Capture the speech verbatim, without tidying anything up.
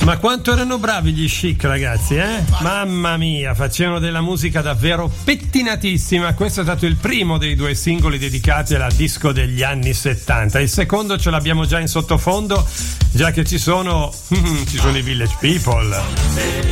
Ma quanto erano bravi gli Chic, ragazzi, eh? Mamma mia, facevano della musica davvero pettinatissima. Questo è stato il primo dei due singoli dedicati alla disco degli anni settanta. Il secondo ce l'abbiamo già in sottofondo, già che ci sono ci sono i Village People.